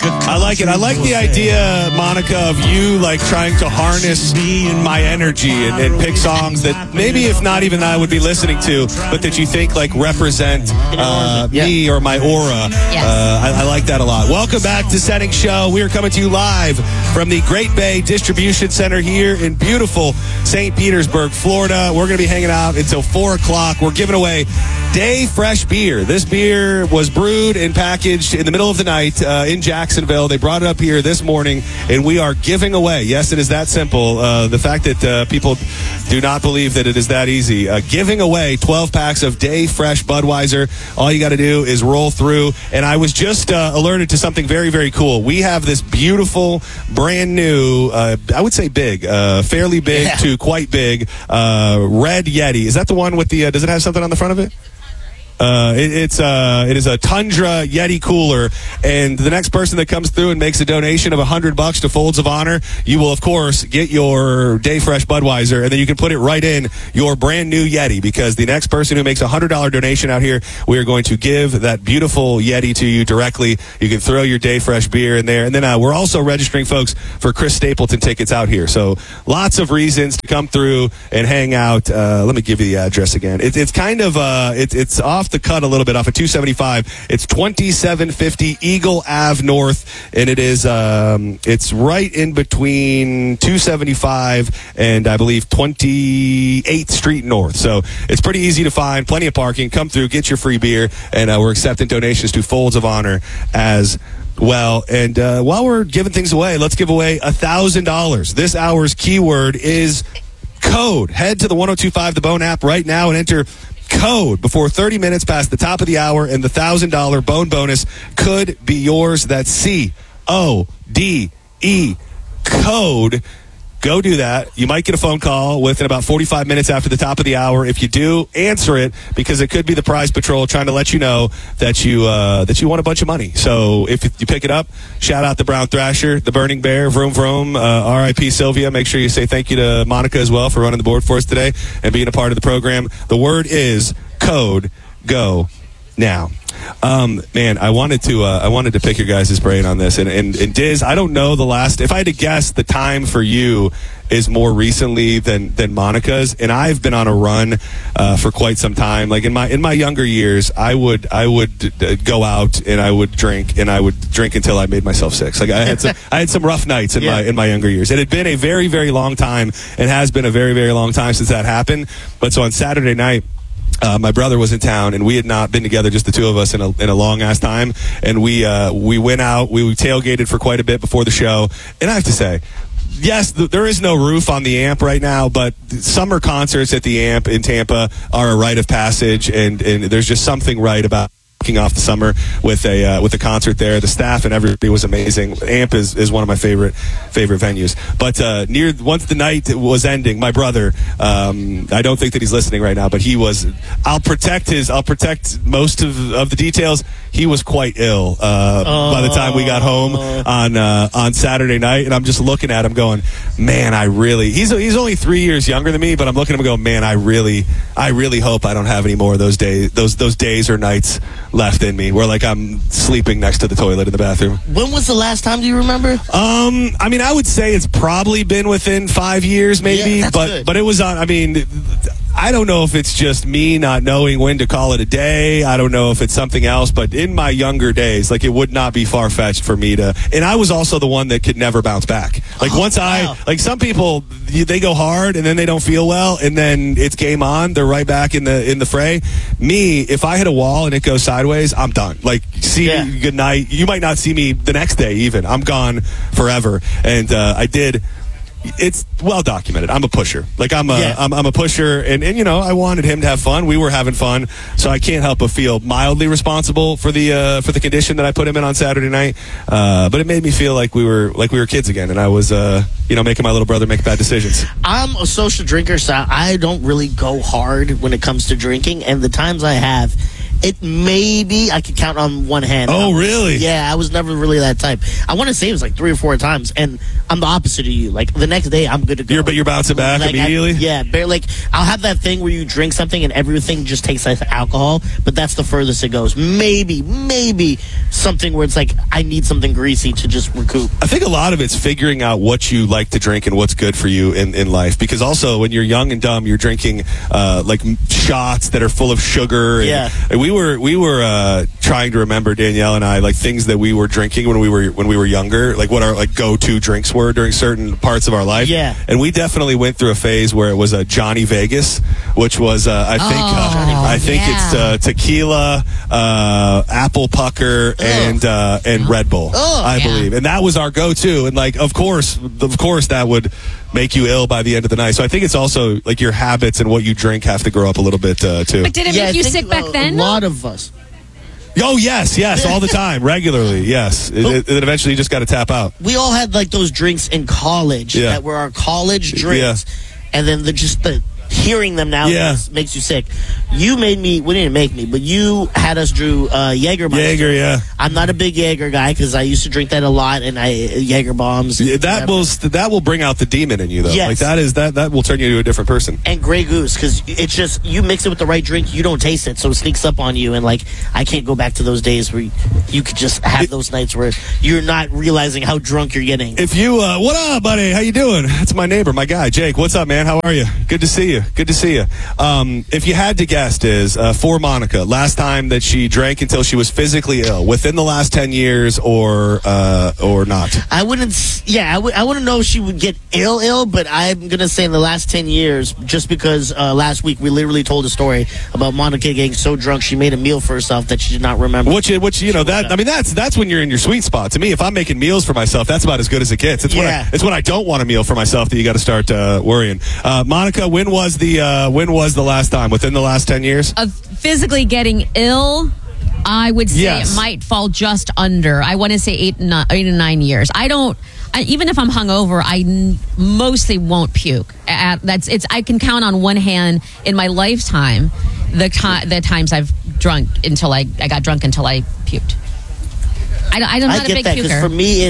I like it. I like the idea, Monica, of you like trying to harness my energy and pick songs that maybe, if not even I would be listening to, but that you think like represent me or my aura. I like that a lot. Welcome back to Setting Show. We are coming to you live from the Great Bay Distribution Center here in beautiful St. Petersburg, Florida. We're going to be hanging out until 4 o'clock. We're giving away Day Fresh beer. This beer was brewed and packaged in the middle of the night in Jacksonville. They brought it up here this morning, and we are giving away. Yes, it is that simple. The fact that people do not believe that it is that easy. Giving away 12 packs of Day Fresh Budweiser. All you got to do is roll through. And I was just alerted to something very, very cool. We have this beautiful, brand new, I would say big, fairly big to quite big, red Yeti. Is that the one with the, does it have something on the front of it? It is a Tundra Yeti cooler, and the next person that comes through and makes a donation of $100 to Folds of Honor, you will of course get your Day Fresh Budweiser, and then you can put it right in your brand new Yeti, because the next person who makes a $100 donation out here, we are going to give that beautiful Yeti to you directly. You can throw your Day Fresh beer in there, and then we're also registering folks for Chris Stapleton tickets out here. So lots of reasons to come through and hang out. Let me give you the address again. It's kind of it's off the cut a little bit, off of 275. It's 2750 Eagle Ave North, and it is it's right in between 275 and I believe 28th Street North. So it's pretty easy to find, plenty of parking. Come through, get your free beer, and we're accepting donations to Folds of Honor as well. And while we're giving things away, let's give away $1,000. This hour's keyword is code. Head to the 1025 The Bone app right now and enter code before 30 minutes past the top of the hour, and the $1,000 Bone bonus could be yours. That's CODE, code. Go do that. You might get a phone call within about 45 minutes after the top of the hour. If you do, answer it, because it could be the Prize Patrol trying to let you know that you won a bunch of money. So if you pick it up, shout out the Brown Thrasher, the Burning Bear, Vroom Vroom, R.I.P. Sylvia. Make sure you say thank you to Monica as well for running the board for us today and being a part of the program. The word is code. Go now. Man, I wanted to pick your guys' brain on this, and Diz, I don't know the last. If I had to guess, the time for you is more recently than Monica's, and I've been on a run for quite some time. Like in my younger years, I would go out and I would drink until I made myself sick. Like I had some rough nights in my younger years. It had been a very, very long time, and has been a very, very long time since that happened. But so on Saturday night, my brother was in town, and we had not been together, just the two of us, in a long ass time. And we went out, we tailgated for quite a bit before the show. And I have to say, yes, there is no roof on the Amp right now, but summer concerts at the Amp in Tampa are a rite of passage, and there's just something right about kicking off the summer with a concert there. The staff and everybody was amazing. Amp is one of my favorite venues. But once the night was ending, my brother, I don't think that he's listening right now, but he was. I'll protect most of the details. He was quite ill by the time we got home on Saturday night, and I'm just looking at him going, man, he's only 3 years younger than me, but I'm looking at him and going, man, I really hope I don't have any more of those days or nights left in me where like I'm sleeping next to the toilet in the bathroom. When was the last time, do you remember? I mean, I would say it's probably been within 5 years maybe, but it was on, I mean, I don't know if it's just me not knowing when to call it a day. I don't know if it's something else, but in my younger days, like, it would not be far-fetched for me to, and I was also the one that could never bounce back. Like, like some people, they go hard and then they don't feel well, and then it's game on. They're right back in the fray. Me, if I hit a wall and it goes sideways, I'm done. Like, good night. You might not see me the next day even. I'm gone forever. And I did. It's well documented. I'm a pusher. Like I'm a pusher, and you know, I wanted him to have fun. We were having fun, so I can't help but feel mildly responsible for the condition that I put him in on Saturday night. But it made me feel like we were kids again, and I was making my little brother make bad decisions. I'm a social drinker, so I don't really go hard when it comes to drinking, and the times I have, It maybe I could count on one hand. Oh, really? Yeah, I was never really that type. I want to say it was like 3 or 4 times, and I'm the opposite of you. Like the next day, I'm good to go. But you're bouncing back Like, immediately? Like I'll have that thing where you drink something and everything just tastes like alcohol, but that's the furthest it goes. Maybe something where it's like I need something greasy to just recoup. I think a lot of it's figuring out what you like to drink and what's good for you in life. Because also, when you're young and dumb, you're drinking like shots that are full of sugar. And we were trying to remember, Danielle and I, like things that we were drinking when we were younger, like what our like go-to drinks were during certain parts of our life. Yeah. And we definitely went through a phase where it was a Johnny Vegas, which was I think it's tequila, apple pucker, and Red Bull. I believe, and that was our go-to. And like, of course, that would make you ill by the end of the night. So I think it's also like your habits and what you drink have to grow up a little bit too. But did it make you sick back then? A lot of us. Oh, yes, all the time, regularly, yes. It eventually you just got to tap out. We all had like those drinks in college that were our college drinks, and then the hearing them now makes you sick. You made me. We didn't make me, but you had us drew Jägermeister. Jaeger, yeah. I'm not a big Jaeger guy because I used to drink that a lot, and Jaeger bombs. That will bring out the demon in you, though. Yes. Like that will turn you into a different person. And Grey Goose, because it's just you mix it with the right drink, you don't taste it, so it sneaks up on you. And like I can't go back to those days where you could just have those nights where you're not realizing how drunk you're getting. If you, what up, buddy? How you doing? That's my neighbor, my guy, Jake. What's up, man? How are you? Good to see you. If you had to guess, for Monica, last time that she drank until she was physically ill, within the last 10 years or not? I wouldn't. Yeah, I wouldn't know if she would get ill, but I'm gonna say in the last 10 years, just because last week we literally told a story about Monica getting so drunk she made a meal for herself that she did not remember. Which that's when you're in your sweet spot. To me, if I'm making meals for myself, that's about as good as it gets. It's when I don't want a meal for myself that you got to start worrying. Monica, when was the last time? Within the last 10 years? Of physically getting ill, I would say it might fall just under. I want to say 8 to 9 years. Even if I'm hungover, I mostly won't puke. I can count on one hand in my lifetime the times I've drunk until I got drunk until I puked. I'm not a big puker. Because for me,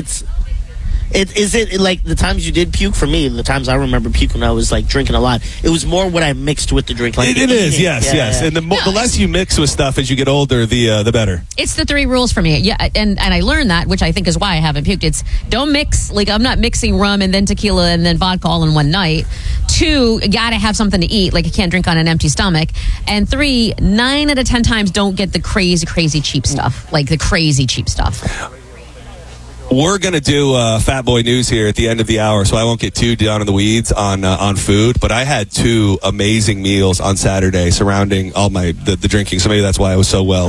is it like the times you did puke? For me, the times I remember puking when I was like drinking a lot, it was more what I mixed with the drink. Like it is, yes. And the less you mix with stuff as you get older, the better. It's the 3 rules for me. Yeah, and I learned that, which I think is why I haven't puked. It's don't mix, like I'm not mixing rum and then tequila and then vodka all in one night. 2, you gotta have something to eat, like you can't drink on an empty stomach. And 3, 9 out of 10 times don't get the crazy cheap stuff, like the crazy cheap stuff. We're going to do Fat Boy News here at the end of the hour, so I won't get too down in the weeds on food. But I had 2 amazing meals on Saturday surrounding all the drinking. So maybe that's why I was so well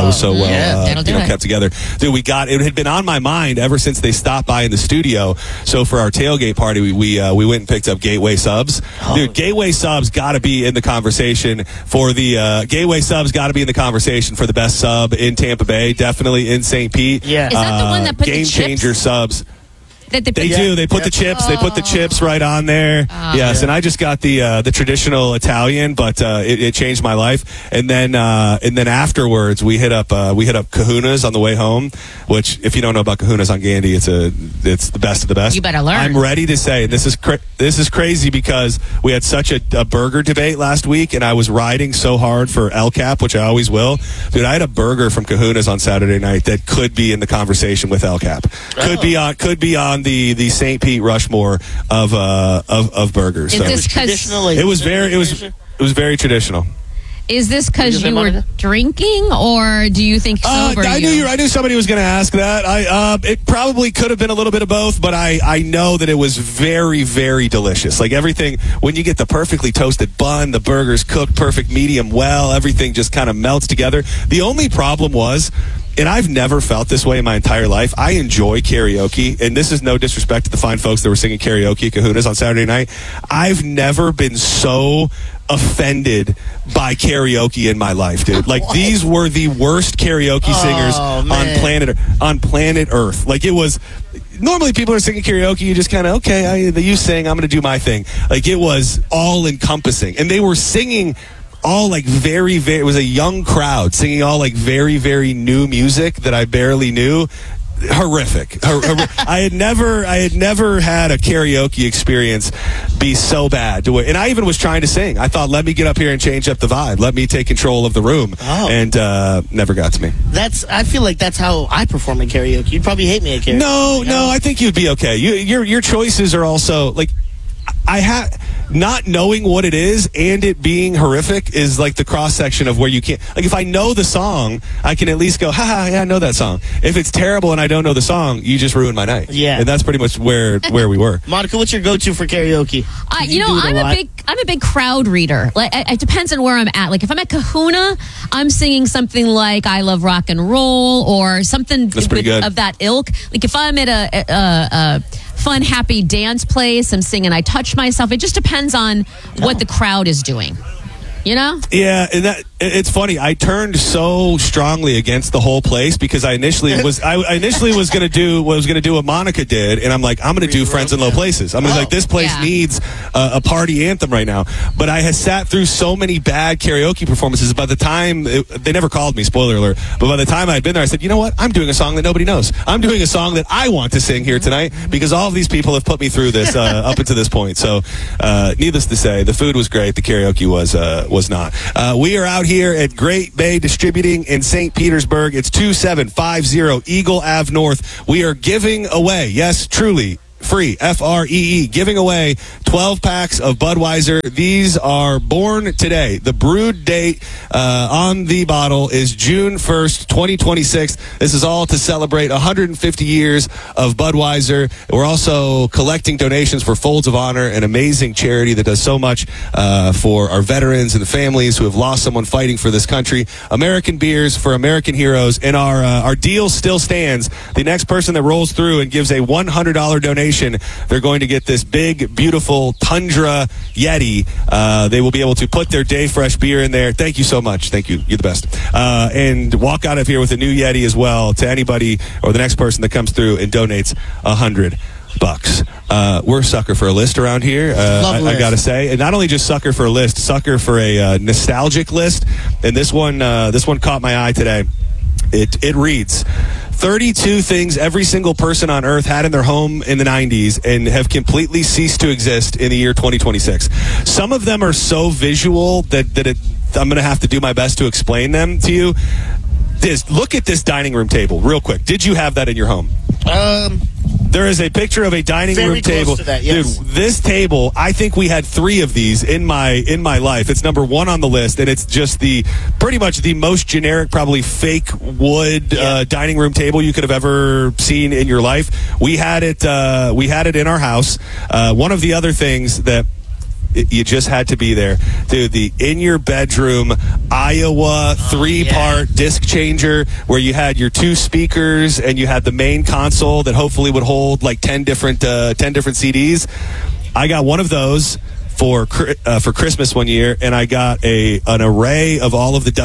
kept together. Dude, it had been on my mind ever since they stopped by in the studio. So for our tailgate party, we went and picked up Gateway Subs. Dude, Gateway Subs got to be in the conversation for the Gateway Subs got to be in the conversation for the best sub in Tampa Bay, definitely in St. Pete. Yeah, is that the one that put the chips? Changer subs. They do. They put the chips. They put the chips right on there. Yes, and I just got the traditional Italian, but it changed my life. And then afterwards, we hit up Kahuna's on the way home. Which, if you don't know about Kahuna's on Gandy, it's the best of the best. You better learn. I'm ready to say this is crazy because we had such a burger debate last week, and I was riding so hard for El Cap, which I always will. Dude, I had a burger from Kahuna's on Saturday night that could be in the conversation with El Cap. Could be on the St. Pete Rushmore of burgers. Is this traditional? It was very traditional. Is this because you were drinking, or do you think sober? I knew somebody was going to ask that. It probably could have been a little bit of both, but I know that it was very, very delicious. Like everything, when you get the perfectly toasted bun, the burger's cooked perfect medium well, everything just kind of melts together. The only problem was, and I've never felt this way in my entire life, I enjoy karaoke, and this is no disrespect to the fine folks that were singing karaoke at Kahuna's on Saturday night. I've never been so offended by karaoke in my life, dude. Like these were the worst karaoke singers on planet Earth. Like it was. Normally, people are singing karaoke. You just kind of you sing. I'm going to do my thing. Like it was all encompassing, and they were singing all like very, very, it was a young crowd singing all like very, very new music that I barely knew. Horrific. I had never had a karaoke experience be so bad. And I even was trying to sing. I thought, let me get up here and change up the vibe. Let me take control of the room. Oh. And never got to me. I feel like that's how I perform in karaoke. You'd probably hate me at karaoke. No, I think you'd be okay. Your choices are also like, not knowing what it is and it being horrific is like the cross section of where you can't. Like if I know the song, I can at least go, yeah, I know that song. If it's terrible and I don't know the song, you just ruin my night. Yeah, and that's pretty much where we were. Monica, what's your go-to for karaoke? I'm a big crowd reader. Like it depends on where I'm at. Like if I'm at Kahuna, I'm singing something like "I Love Rock and Roll" or something of that ilk. Like if I'm at a fun, happy dance place, I'm singing "I Touch Myself." It just depends on what the crowd is doing. You know? Yeah, and it's funny. I turned so strongly against the whole place because I initially was going to do what Monica did, and I'm like, I'm going to do Friends in Low Places. I'm like, this place needs a party anthem right now. But I had sat through so many bad karaoke performances. By the time they never called me, spoiler alert. But by the time I had been there, I said, you know what? I'm doing a song that nobody knows. I'm doing a song that I want to sing here tonight because all of these people have put me through this up until this point. So, needless to say, the food was great. The karaoke was not. We are out here at Great Bay Distributing in St. Petersburg. It's 2750 Eagle Ave North. We are giving away, yes, truly, free, FREE, giving away 12 packs of Budweiser. These are born today. The brewed date on the bottle is June 1st, 2026. This is all to celebrate 150 years of Budweiser. We're also collecting donations for Folds of Honor, an amazing charity that does so much for our veterans and the families who have lost someone fighting for this country. American beers for American heroes. And our deal still stands. The next person that rolls through and gives a $100 donation, they're going to get this big, beautiful Tundra Yeti. They will be able to put their Day Fresh beer in there. Thank you so much. Thank you. You're the best. And walk out of here with a new Yeti as well to anybody or the next person that comes through and donates $100. We're a sucker for a list around here. I gotta say, and not only just sucker for a list, sucker for a nostalgic list. And this one caught my eye today. It reads 32 things every single person on Earth had in their home in the 90s and have completely ceased to exist in the year 2026. Some of them are so visual that I'm going to have to do my best to explain them to you. Look at this dining room table real quick. Did you have that in your home? There is a picture of a dining room table. To that, yes. Dude, this table, I think we had 3 of these in my life. It's number 1 on the list, and it's just pretty much the most generic, probably fake wood dining room table you could have ever seen in your life. We had it in our house. One of the other things that you just had to be there, dude. The in your bedroom Iowa 3-part disc changer where you had your 2 speakers and you had the main console that hopefully would hold like 10 different CDs. I got one of those for Christmas one year, and I got an array of all of the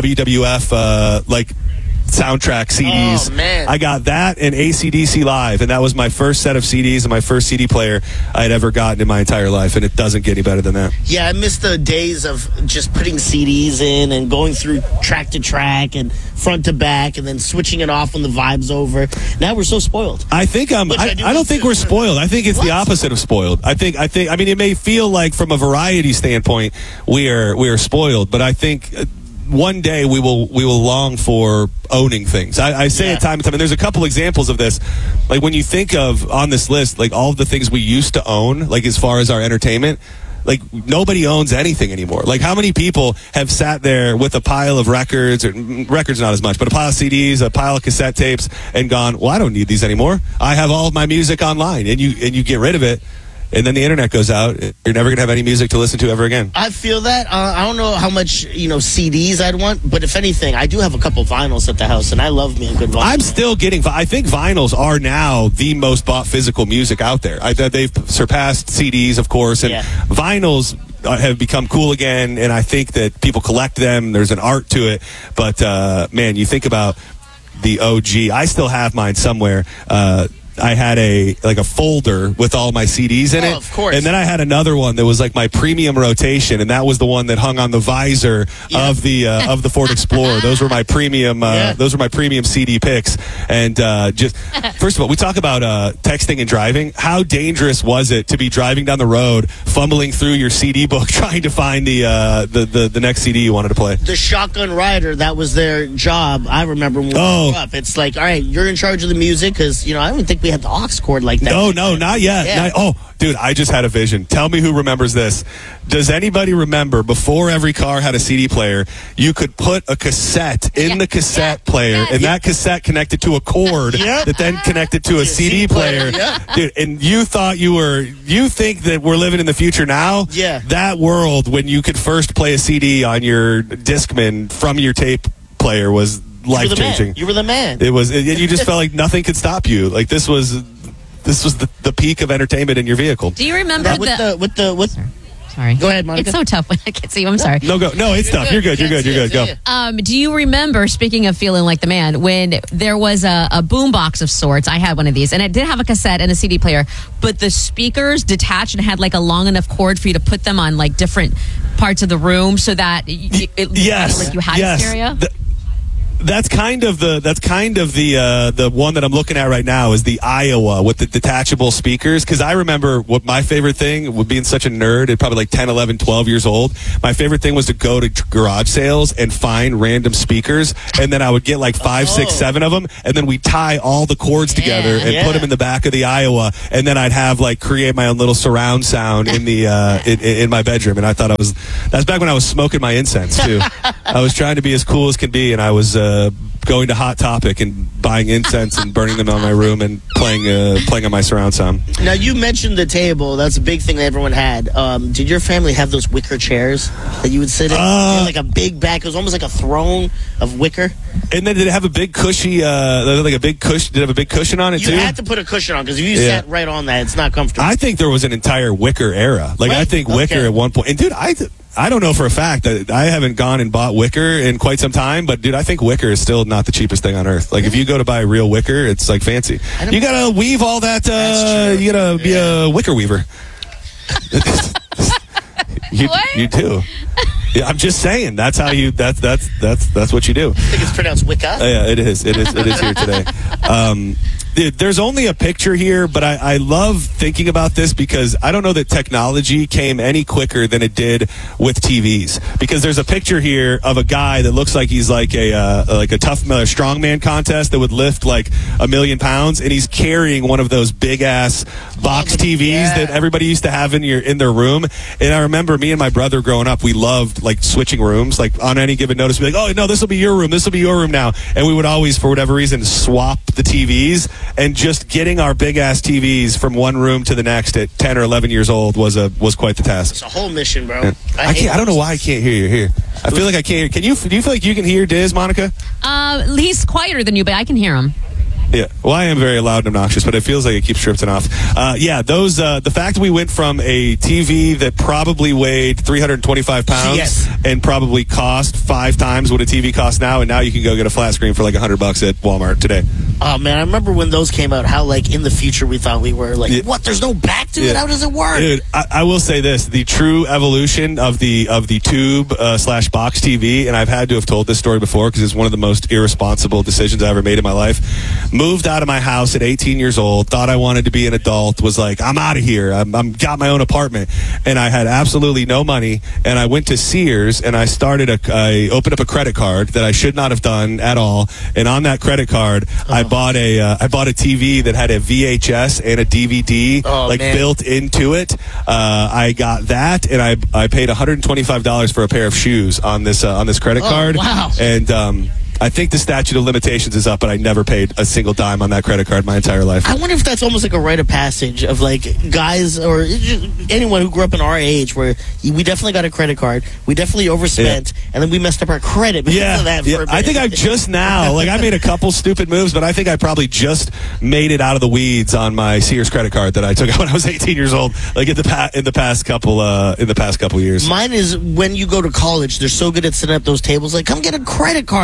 WWF soundtrack CDs. Oh, man. I got that and AC/DC Live, and that was my first set of CDs and my first CD player I had ever gotten in my entire life, and it doesn't get any better than that. Yeah, I miss the days of just putting CDs in and going through track to track and front to back and then switching it off when the vibe's over. Now we're so spoiled. I don't think we're spoiled. I think it's the opposite of spoiled. I mean, it may feel like from a variety standpoint we are spoiled, but I think one day we will long for owning things. I say it time and time, and there's a couple examples of this. Like when you think of on this list, like all of the things we used to own, like as far as our entertainment, like nobody owns anything anymore. Like how many people have sat there with a pile of records, or records not as much, but a pile of CDs, a pile of cassette tapes, and gone, well, I don't need these anymore. I have all of my music online, and you get rid of it. And then the internet goes out. You're never going to have any music to listen to ever again. I feel that. I don't know how much, CDs I'd want, but if anything, I do have a couple vinyls at the house, and I love me a good vinyl. I'm still getting. I think vinyls are now the most bought physical music out there. They've surpassed CDs, of course, and vinyls have become cool again. And I think that people collect them. There's an art to it. But man, you think about the OG. I still have mine somewhere. I had a folder with all my CDs in it. Of course. And then I had another one that was like my premium rotation, and that was the one that hung on the visor of the Ford Explorer. Those were my premium. Those were my premium CD picks. And just first of all, we talk about texting and driving. How dangerous was it to be driving down the road, fumbling through your CD book, trying to find the next CD you wanted to play? The shotgun rider, that was their job. I remember when we grew up. It's like, all right, you're in charge of the music, because I don't think we had the aux cord like that. No, not yet. Yeah. Dude, I just had a vision. Tell me who remembers this. Does anybody remember before every car had a CD player, you could put a cassette in the cassette player, and that cassette connected to a cord that then connected to a CD player. Dude, and you thought you think that we're living in the future now? Yeah. That world when you could first play a CD on your Discman from your tape player was life-changing. You were the man. It was. You just felt like nothing could stop you. Like this was the peak of entertainment in your vehicle. Do you remember Sorry. Go ahead, Monica. It's so tough when I can't see you. I'm sorry. No, go. No, it's tough. You're good. Go. Do you remember, speaking of feeling like the man, when there was a boom box of sorts? I had one of these, and it did have a cassette and a CD player, but the speakers detached and had like a long enough cord for you to put them on like different parts of the room so that like you had a stereo? That's kind of the one that I'm looking at right now is the Iowa with the detachable speakers. Because I remember what my favorite thing, with being such a nerd at probably like 10, 11, 12 years old, my favorite thing was to go to garage sales and find random speakers, and then I would get like 5, 6, 7 of them, and then we tie all the cords together and put them in the back of the Iowa, and then I'd have create my own little surround sound in the in my bedroom. And I thought that's back when I was smoking my incense too. I was trying to be as cool as can be, and I was going to Hot Topic and buying incense and burning them on my room and playing on my surround sound. Now, you mentioned the table. That's a big thing that everyone had. Did your family have those wicker chairs that you would sit in? Like a big back. It was almost like a throne of wicker. And then did it have a big cushy, Did it have a big cushion on it too? You had to put a cushion on, because if you sat right on that, it's not comfortable. I think there was an entire wicker era. I think wicker at one point. And dude, I don't know for a fact that I haven't gone and bought wicker in quite some time, but dude, I think wicker is still not the cheapest thing on earth. If you go to buy real wicker, it's fancy. You gotta weave all that. You gotta be a wicker weaver. You do. Yeah, I'm just saying. That's how you. That's what you do. I think it's pronounced Wicca. Yeah, it is. It is here today. There's only a picture here, but I love thinking about this because I don't know that technology came any quicker than it did with TVs. Because there's a picture here of a guy that looks like he's like a tough strongman contest that would lift like 1 million pounds, and he's carrying one of those big ass box TVs that everybody used to have in their room. And I remember me and my brother growing up, we loved switching rooms. On any given notice, we'd be like, oh no, this will be your room. This will be your room now. And we would always, for whatever reason, swap the TVs. And just getting our big ass TVs from one room to the next at 10 or 11 years old was quite the task. It's a whole mission, bro. Yeah. I don't know why I can't hear you here. I feel like I can't hear. Do you feel like you can hear Diz, Monica? He's quieter than you, but I can hear him. Yeah, well, I am very loud and obnoxious, but it feels like it keeps drifting off. The fact we went from a TV that probably weighed 325 pounds and probably cost 5 times what a TV costs now, and now you can go get a flat screen for like $100 at Walmart today. Oh man, I remember when those came out. How in the future we thought we were what? There's no back to it. How does it work? Dude, I will say this: the true evolution of the tube / box TV, and I've had to have told this story before because it's one of the most irresponsible decisions I ever made in my life. Moved out of my house at 18 years old, thought I wanted to be an adult, was like, I'm out of here. I'm got my own apartment. And I had absolutely no money. And I went to Sears and I opened up a credit card that I should not have done at all. And on that credit card, I bought a TV that had a VHS and a DVD built into it. I got that, and I paid $125 for a pair of shoes on this credit card. Wow. And I think the statute of limitations is up, but I never paid a single dime on that credit card my entire life. I wonder if that's almost like a rite of passage of guys or anyone who grew up in our age, where we definitely got a credit card, we definitely overspent, and then we messed up our credit because of that. For a bit. I think I've just now, I made a couple stupid moves, but I think I probably just made it out of the weeds on my Sears credit card that I took out when I was 18 years old. In the past couple years. Mine is when you go to college, they're so good at setting up those tables. Come get a credit card. You're like,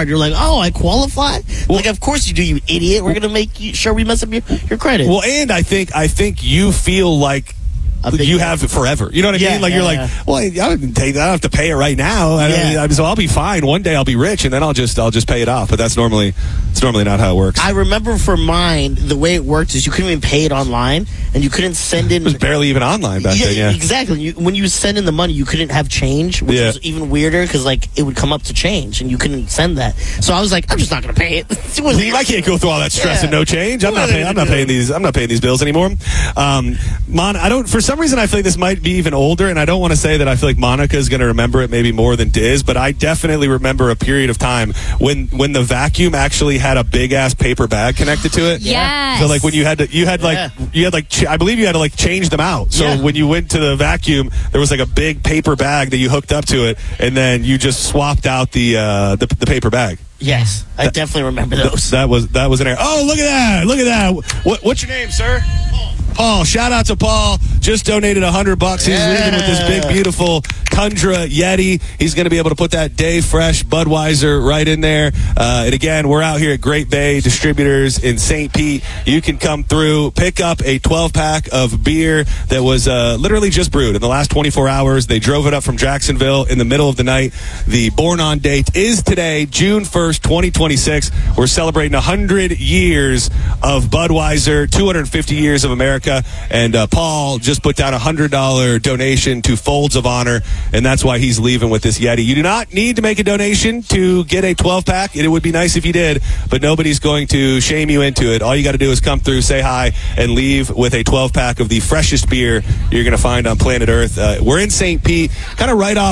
oh, I qualify? Well, like, of course you do, you idiot. We're going to make sure we mess up your credit. Well, and I think you feel like you have it forever. You know what I mean? Like, you're like, well, I don't have to pay it right now. So I'll be fine. One day I'll be rich, and then I'll just pay it off. But it's normally not how it works. I remember for mine, the way it worked is you couldn't even pay it online, and you couldn't send in. It was barely even online back then. Yeah, exactly. When you send in the money, you couldn't have change, which was even weirder because like it would come up to change, and you couldn't send that. So I was like, I'm just not going to pay it. I can't go through all that stress and no change. I'm not paying these bills anymore. For some reason I feel like this might be even older, and I don't want to say that I feel like Monica's going to remember it maybe more than Diz, but I definitely remember a period of time when the vacuum actually had a big ass paper bag connected to it. Yes. So like when I believe you had to like change them out. So when you went to the vacuum, there was like a big paper bag that you hooked up to it, and then you just swapped out the paper bag. Yes, I definitely remember those. That was an error. Oh, look at that! What's your name, sir? Paul. Shout out to Paul. Just donated $100. He's leaving with this big, beautiful Tundra Yeti. He's going to be able to put that Day Fresh Budweiser right in there. And again, we're out here at Great Bay Distributors in St. Pete. You can come through, pick up a 12-pack of beer that was literally just brewed in the last 24 hours. They drove it up from Jacksonville in the middle of the night. The born-on date is today, June 1st, 2026. We're celebrating 100 years of Budweiser, 250 years of America. And Paul just put down a $100 donation to Folds of Honor, and that's why he's leaving with this Yeti. You do not need to make a donation to get a 12-pack. It would be nice if you did, but nobody's going to shame you into it. All you got to do is come through, say hi, and leave with a 12-pack of the freshest beer you're going to find on planet Earth. We're in St. Pete, kind of right off